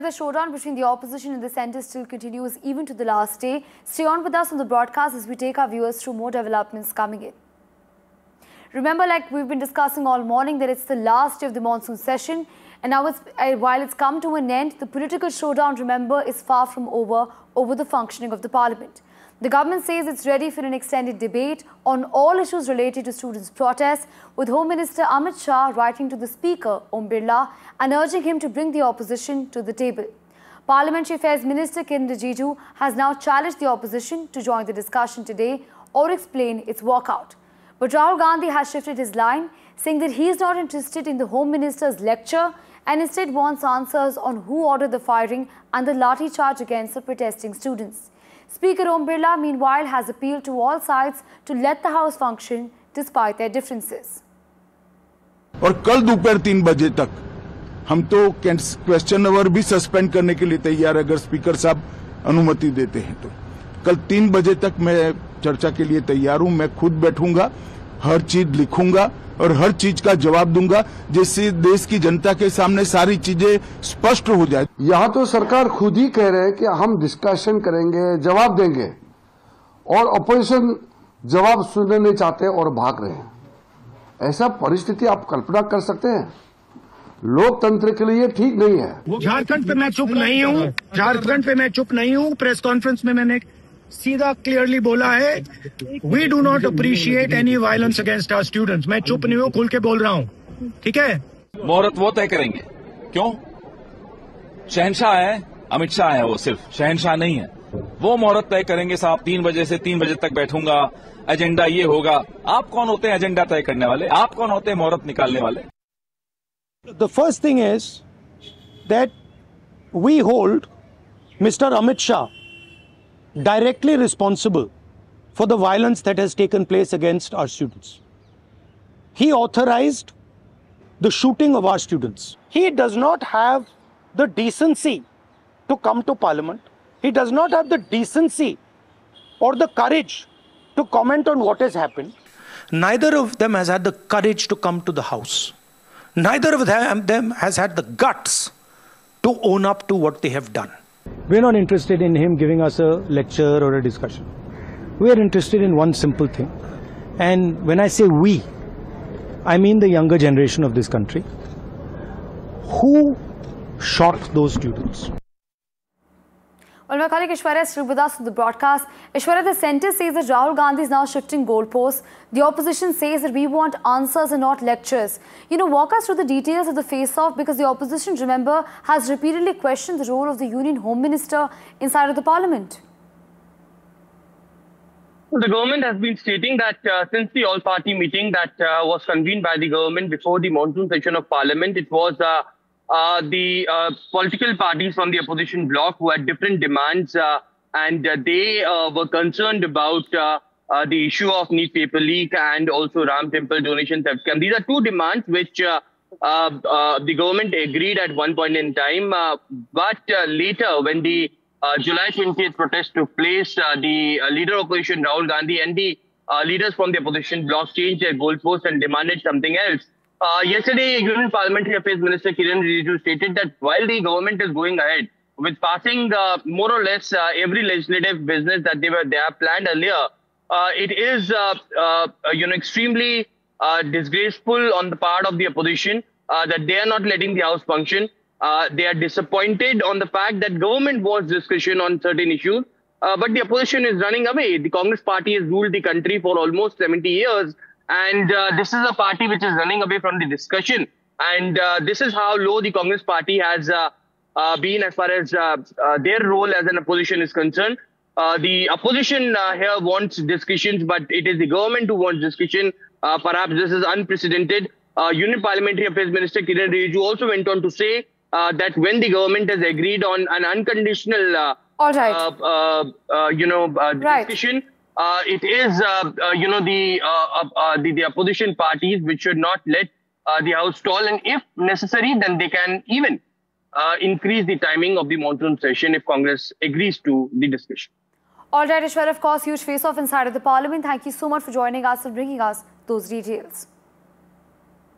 The showdown between the opposition and the centre still continues even to the last day. Stay on with us on the broadcast as we take our viewers through more developments coming in. Remember, like we've been discussing all morning, that it's the last day of the monsoon session, and now while it's come to an end, the political showdown, remember, is far from over the functioning of the parliament. The government says it's ready for an extended debate on all issues related to students' protests, with Home Minister Amit Shah writing to the Speaker, Om Birla, and urging him to bring the opposition to the table. Parliamentary Affairs Minister Kiren Rijiju has now challenged the opposition to join the discussion today or explain its walkout. But Rahul Gandhi has shifted his line, saying that he is not interested in the Home Minister's lecture and instead wants answers on who ordered the firing and the lathi charge against the protesting students. Speaker Om Birla, meanwhile, has appealed to all sides to let the House function despite their differences. और कल दोपहर 3 बजे तक हम तो question our भी suspend करने के लिए तैयार, अगर स्पीकर साहब अनुमति देते हैं तो। कल 3 बजे तक मैं चर्चा के लिए तैयार हूं। मैं खुद बैठूंगा, हर चीज लिखूंगा और हर चीज का जवाब दूंगा, जिससे देश की जनता के सामने सारी चीजें स्पष्ट हो जाए। यहाँ तो सरकार खुद ही कह रहे हैं कि हम डिस्कशन करेंगे, जवाब देंगे, और अपोजिशन जवाब सुनने नहीं चाहते और भाग रहे हैं। ऐसा परिस्थिति आप कल्पना कर सकते हैं? लोकतंत्र के लिए ठीक नहीं है। झारखंड पे मैं चुप नहीं हूँ, झारखंड पे मैं चुप नहीं हूँ। प्रेस कॉन्फ्रेंस में मैंने सीधा क्लियरली बोला है, we do not appreciate any violence against our students. मैं चुप नहीं हूँ, खुल के बोल रहा हूँ, ठीक है। मुहूर्त वो तय करेंगे, क्यों? शहंशाह है, अमित शाह है, वो सिर्फ शहंशाह नहीं है। वो मुहूर्त तय करेंगे साहब। 3 बजे से 3 बजे तक बैठूंगा, एजेंडा ये होगा। आप कौन होते हैं एजेंडा तय करने वाले? आप कौन होते हैं मुहूर्त निकालने वाले? The first thing is that we hold Mr. Amit Shah directly responsible for the violence that has taken place against our students. He authorized the shooting of our students. He does not have the decency to come to Parliament. He does not have the decency or the courage to comment on what has happened. Neither of them has had the courage to come to the House. Neither of them has had the guts to own up to what they have done. We're not interested in him giving us a lecture or a discussion. We're interested in one simple thing. And when I say we, I mean the younger generation of this country. Who shot those students? Well, my colleague Ishwarya is still with us on the broadcast. Ishwarya, the centre says that Rahul Gandhi is now shifting goalposts. The opposition says that we want answers and not lectures. Walk us through the details of the face-off, because the opposition, remember, has repeatedly questioned the role of the Union Home Minister inside of the Parliament. Well, the government has been stating that since the all-party meeting that was convened by the government before the monsoon session of Parliament, it was the political parties from the opposition bloc who had different demands, and they were concerned about the issue of NEET paper leak and also Ram Temple donation theft scam. These are two demands which the government agreed at one point in time, but later when the July 20th protest took place, the leader of opposition Rahul Gandhi and the leaders from the opposition bloc changed their goalposts and demanded something else. Yesterday, Union Parliamentary Affairs Minister Kiren Rijiju stated that while the government is going ahead with passing more or less every legislative business that they have planned earlier, it is extremely disgraceful on the part of the opposition that they are not letting the House function. They are disappointed on the fact that government wants discussion on certain issues, but the opposition is running away. The Congress party has ruled the country for almost 70 years. And this is a party which is running away from the discussion. And this is how low the Congress party has been as far as their role as an opposition is concerned. The opposition here wants discussions, but it is the government who wants discussion. Perhaps this is unprecedented. Union Parliamentary Affairs Minister Kiren Rijiju also went on to say that when the government has agreed on an unconditional discussion, it is, the opposition parties which should not let the House stall, and if necessary, then they can even increase the timing of the monsoon session if Congress agrees to the discussion. All right, Ishwar, of course, huge face-off inside of the Parliament. Thank you so much for joining us and bringing us those details.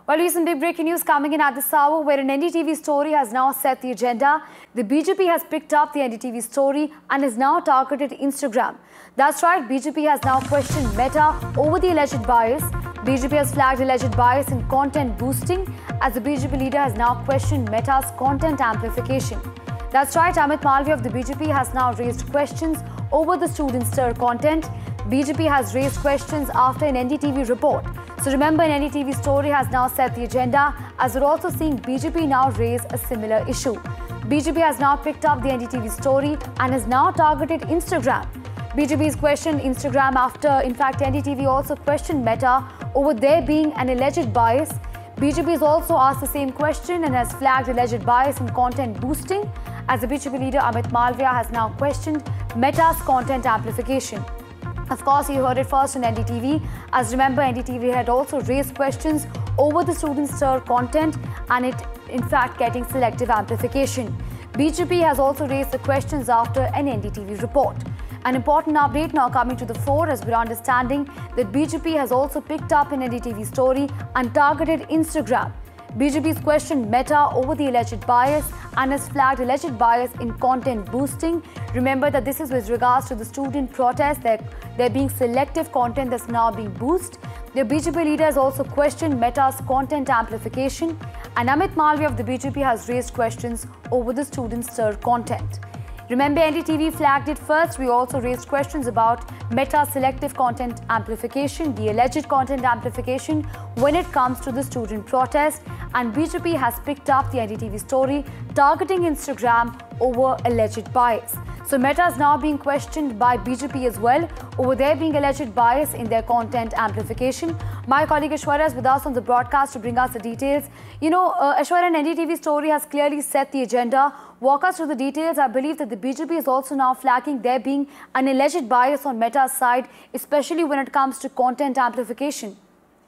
Well, recent big breaking news coming in at this hour, where an NDTV story has now set the agenda. The BJP has picked up the NDTV story and has now targeted Instagram. That's right, BJP has now questioned Meta over the alleged bias. BJP has flagged alleged bias in content boosting, as the BJP leader has now questioned Meta's content amplification. That's right, Amit Malviya of the BJP has now raised questions over the student stir content. BJP has raised questions after an NDTV report. So remember, an NDTV story has now set the agenda, as we're also seeing BJP now raise a similar issue. BJP has now picked up the NDTV story and has now targeted Instagram. BJP has questioned Instagram after, in fact, NDTV also questioned Meta over there being an alleged bias. BJP has also asked the same question and has flagged alleged bias in content boosting, as the BJP leader Amit Malviya has now questioned Meta's content amplification. Of course, you heard it first on NDTV, as remember, NDTV had also raised questions over the student stir content and it, in fact, getting selective amplification. BJP has also raised the questions after an NDTV report. An important update now coming to the fore, as we're understanding that BJP has also picked up an NDTV story and targeted Instagram. BJP has questioned Meta over the alleged bias and has flagged alleged bias in content boosting. Remember that this is with regards to the student protest. There being selective content that's now being boosted. The BJP leader has also questioned Meta's content amplification, and Amit Malviya of the BJP has raised questions over the student stir content. Remember, NDTV flagged it first. We also raised questions about Meta's selective content amplification, the alleged content amplification when it comes to the student protest. And BJP has picked up the NDTV story targeting Instagram over alleged bias. So Meta is now being questioned by BJP as well over there being alleged bias in their content amplification. My colleague Ashwarya is with us on the broadcast to bring us the details. You know, Ashwarya, an NDTV story has clearly set the agenda. Walk us through the details. I believe that the BJP is also now flagging there being an alleged bias on Meta's side, especially when it comes to content amplification.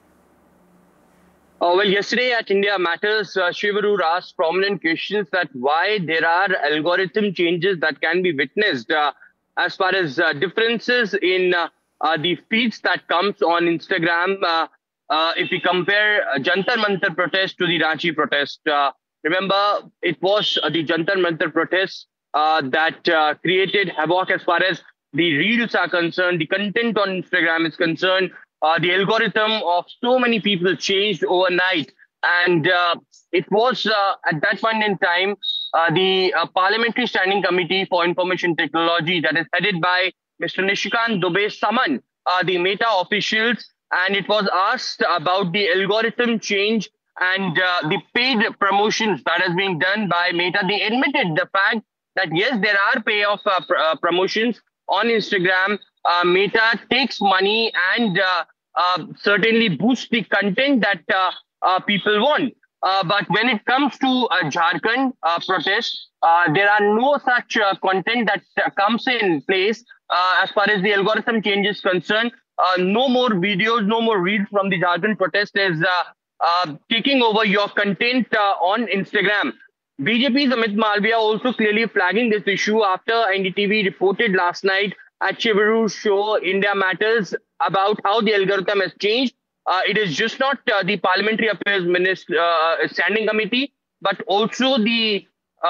Well, yesterday at India Matters, Shiv Arur asked prominent questions that why there are algorithm changes that can be witnessed as far as differences in the feeds that comes on Instagram. If we compare Jantar Mantar protest to the Ranchi protest, remember it was the Jantar Mantar protest that created havoc as far as the reels are concerned, the content on Instagram is concerned. The algorithm of so many people changed overnight. And it was at that point in time, the Parliamentary Standing Committee for Information Technology that is headed by Mr. Nishikant Dubey summoned the Meta officials, and it was asked about the algorithm change and the paid promotions that has been done by Meta. They admitted the fact that yes, there are payoff promotions on Instagram. Meta takes money and certainly boosts the content that people want. But when it comes to Jharkhand protest, there are no such content that comes in place as far as the algorithm change is concerned. No more videos, no more reels from the Jharkhand protest is taking over your content on Instagram. BJP's Amit Malviya also clearly flagging this issue after NDTV reported last night at Shiv Arur's show India Matters about how the algorithm has changed. It is just not the Parliamentary Affairs Standing Committee, but also the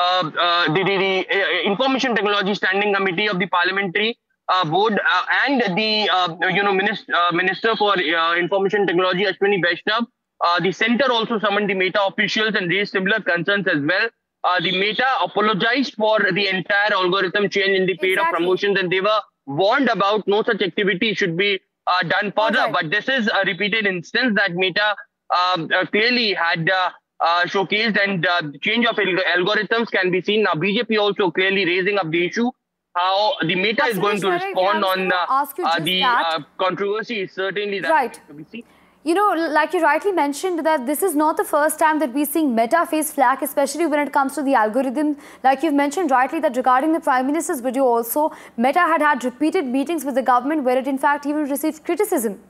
Information Technology Standing Committee of the Parliamentary Board and the Minister for Information Technology Ashwini Vaishnav. The centre also summoned the Meta officials and raised similar concerns as well. The Meta apologized for the entire algorithm change in the paid of promotions, and they were warned about no such activity should be done further. Right. But this is a repeated instance that Meta clearly had showcased, and the change of algorithms can be seen. Now, BJP also clearly raising up the issue, how the Meta is going to respond on the controversy is certainly that right. To be seen. You know, like you rightly mentioned, that this is not the first time that we're seeing Meta face flack, especially when it comes to the algorithm. Like you've mentioned rightly that regarding the Prime Minister's video also, Meta had repeated meetings with the government where it in fact even received criticism.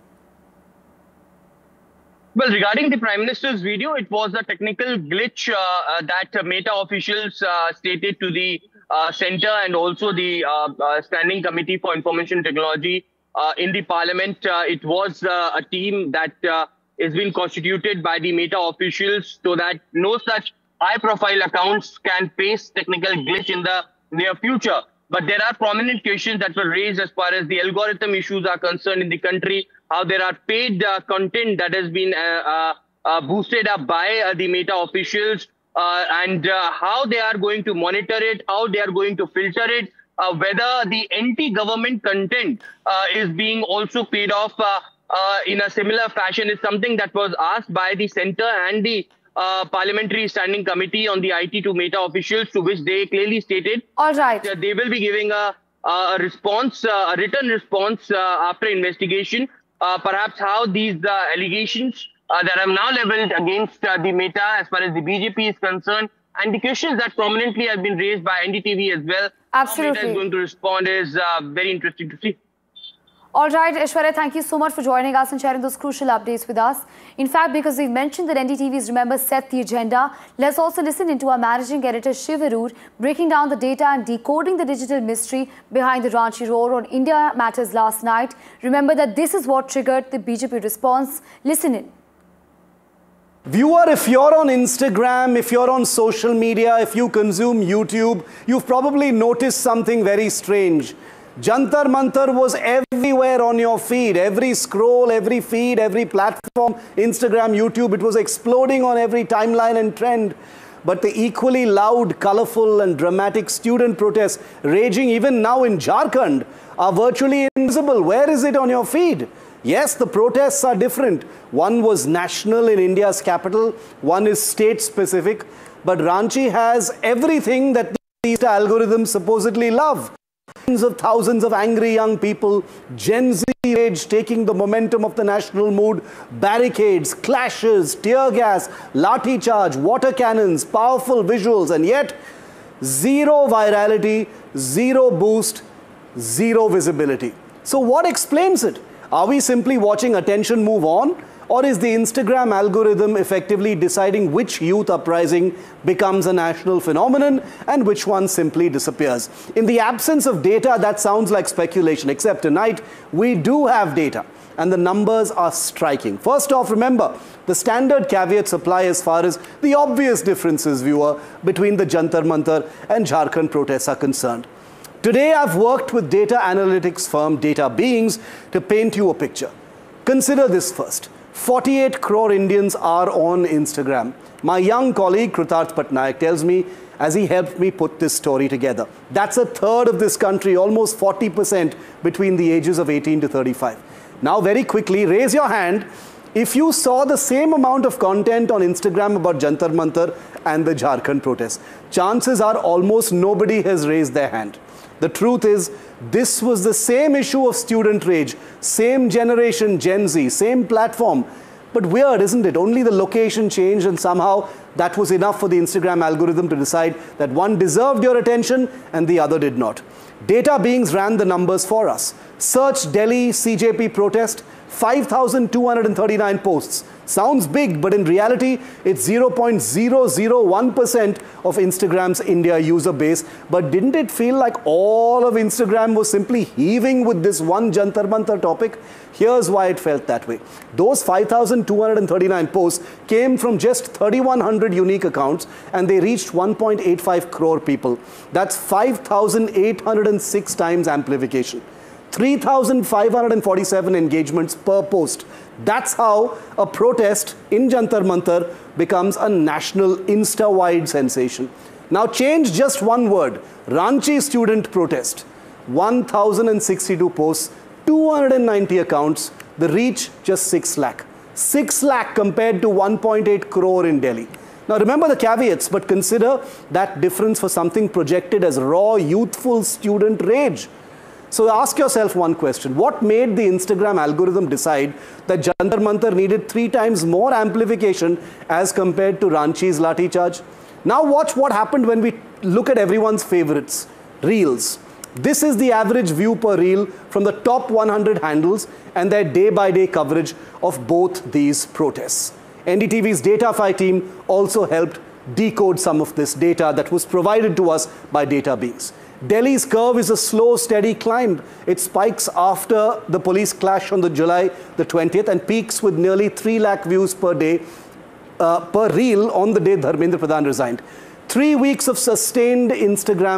Well, regarding the Prime Minister's video, it was a technical glitch that Meta officials stated to the centre and also the Standing Committee for Information Technology in the Parliament. It was a team that is being constituted by the Meta officials so that no such high-profile accounts can face technical glitch in the near future. But there are prominent questions that were raised as far as the algorithm issues are concerned in the country, how there are paid content that has been boosted up by the Meta officials, and how they are going to monitor it, how they are going to filter it, whether the anti-government content is being also paid off in a similar fashion is something that was asked by the Centre and the Parliamentary Standing Committee on the IT to Meta officials, to which they clearly stated All right. that they will be giving a response, a written response after investigation, perhaps how these allegations that have now leveled against the Meta as far as the BJP is concerned, and the questions that prominently have been raised by NDTV as well. Absolutely. How Meta is going to respond is very interesting to see. All right, Aishwarya, thank you so much for joining us and sharing those crucial updates with us. In fact, because we've mentioned that NDTV's Remember set the agenda, let's also listen into our managing editor Shiv Arur breaking down the data and decoding the digital mystery behind the Ranchi roar on India Matters last night. Remember that this is what triggered the BJP response. Listen in. Viewer, if you're on Instagram, if you're on social media, if you consume YouTube, you've probably noticed something very strange. Jantar Mantar was everywhere on your feed, every scroll, every feed, every platform, Instagram, YouTube, it was exploding on every timeline and trend. But the equally loud, colorful and dramatic student protests raging even now in Jharkhand are virtually invisible. Where is it on your feed? Yes, the protests are different. One was national in India's capital, one is state-specific, but Ranchi has everything that these algorithms supposedly love. Tens of thousands of angry young people, Gen Z rage taking the momentum of the national mood, barricades, clashes, tear gas, lathi charge, water cannons, powerful visuals, and yet zero virality, zero boost, zero visibility. So what explains it? Are we simply watching attention move on? Or is the Instagram algorithm effectively deciding which youth uprising becomes a national phenomenon and which one simply disappears? In the absence of data, that sounds like speculation, except tonight we do have data and the numbers are striking. First off, remember, the standard caveats apply as far as the obvious differences, viewer, between the Jantar Mantar and Jharkhand protests are concerned. Today, I've worked with data analytics firm Data Beings to paint you a picture. Consider this first. 48 crore Indians are on Instagram. My young colleague Krutarth Patnaik tells me as he helped me put this story together. That's a third of this country, almost 40% between the ages of 18 to 35. Now very quickly, raise your hand if you saw the same amount of content on Instagram about Jantar Mantar and the Jharkhand protests. Chances are almost nobody has raised their hand. The truth is, this was the same issue of student rage, same generation, Gen Z, same platform. But weird, isn't it? Only the location changed and somehow that was enough for the Instagram algorithm to decide that one deserved your attention and the other did not. Data Beings ran the numbers for us. Search Delhi CJP protest, 5,239 posts. Sounds big, but in reality, it's 0.001% of Instagram's India user base. But didn't it feel like all of Instagram was simply heaving with this one Jantar Mantar topic? Here's why it felt that way. Those 5,239 posts came from just 3,100 unique accounts and they reached 1.85 crore people. That's 5,806 times amplification. 3,547 engagements per post. That's how a protest in Jantar Mantar becomes a national Insta-wide sensation. Now change just one word. Ranchi student protest. 1,062 posts, 290 accounts, the reach just 6 lakh. 6 lakh compared to 1.8 crore in Delhi. Now remember the caveats, but consider that difference for something projected as raw, youthful student rage. So ask yourself one question. What made the Instagram algorithm decide that Jantar Mantar needed 3 times more amplification as compared to Ranchi's lathi charge? Now watch what happened when we look at everyone's favorites, Reels. This is the average view per reel from the top 100 handles and their day-by-day coverage of both these protests. NDTV's Datafy team also helped decode some of this data that was provided to us by Data Beings. Delhi's curve is a slow, steady climb. It spikes after the police clash on July the 20th and peaks with nearly 3 lakh views per day, per reel on the day Dharmendra Pradhan resigned. 3 weeks of sustained Instagram